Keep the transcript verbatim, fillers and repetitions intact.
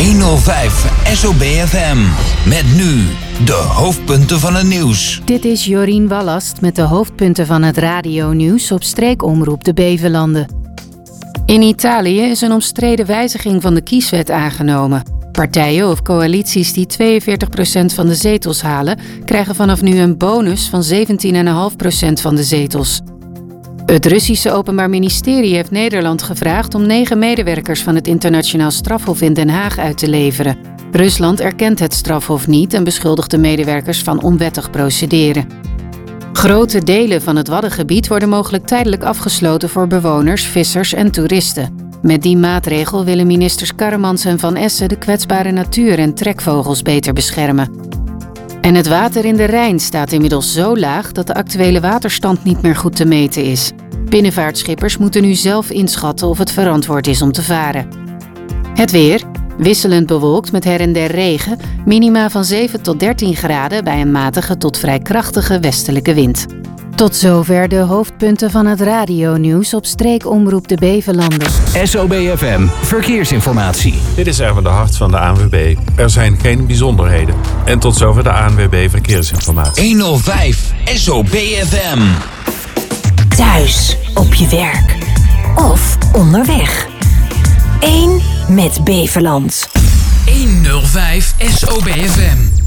honderdvijf S O B F M. Met nu de hoofdpunten van het nieuws. Dit is Jorien Wallast met de hoofdpunten van het radionieuws op streekomroep de Bevelanden. In Italië is een omstreden wijziging van de kieswet aangenomen. Partijen of coalities die tweeënveertig procent van de zetels halen, krijgen vanaf nu een bonus van zeventien komma vijf procent van de zetels. Het Russische Openbaar Ministerie heeft Nederland gevraagd om negen medewerkers van het Internationaal Strafhof in Den Haag uit te leveren. Rusland erkent het strafhof niet en beschuldigt de medewerkers van onwettig procederen. Grote delen van het Waddengebied worden mogelijk tijdelijk afgesloten voor bewoners, vissers en toeristen. Met die maatregel willen ministers Karremans en Van Essen de kwetsbare natuur en trekvogels beter beschermen. En het water in de Rijn staat inmiddels zo laag dat de actuele waterstand niet meer goed te meten is. Binnenvaartschippers moeten nu zelf inschatten of het verantwoord is om te varen. Het weer. Wisselend bewolkt met her en der regen, minima van zeven tot dertien graden bij een matige tot vrij krachtige westelijke wind. Tot zover de hoofdpunten van het radionieuws op streekomroep de Bevelanden. S O B F M Verkeersinformatie. Dit is Erwin de Hart van de A N W B. Er zijn geen bijzonderheden. En tot zover de A N W B Verkeersinformatie. honderdvijf S O B F M. Thuis, op je werk of onderweg. Eén met Beveland. honderdvijf S O B F M.